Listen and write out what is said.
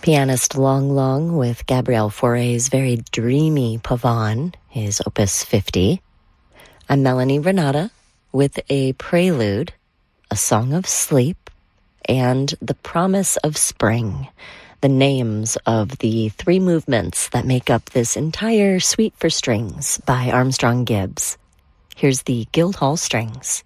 Pianist Long Long with Gabriel Fauré's very dreamy Pavane, his Opus 50. I'm Melanie Renata with a prelude, A Song of Sleep, and The Promise of Spring, the names of the three movements that make up this entire Suite for Strings by Armstrong Gibbs. Here's the Guildhall Strings.